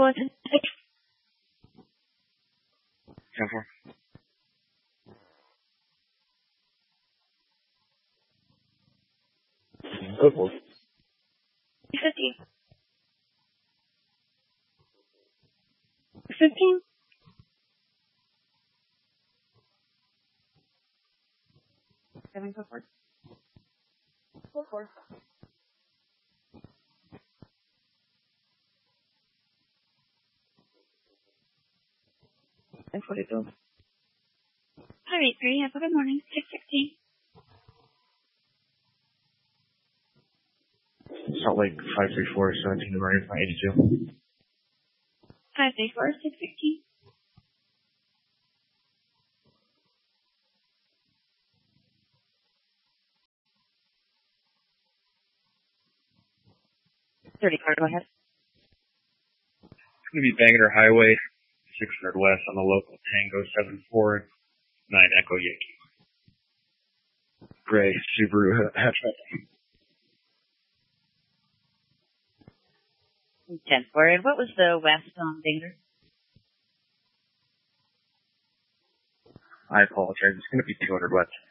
10-4. Good work. 50. 15. Seven, go forward. 4-4. And 42. Pirate 3, have a good morning. 616. Salt Lake 534, 17 to Marine 82. 534, 616. Go ahead. It's going to be Bangor Highway 600 West on the local Tango 74 9 Echo Yankee. Gray Subaru hatchback. 10-4. And what was the west on Bangor? I apologize. It's going to be 200 West.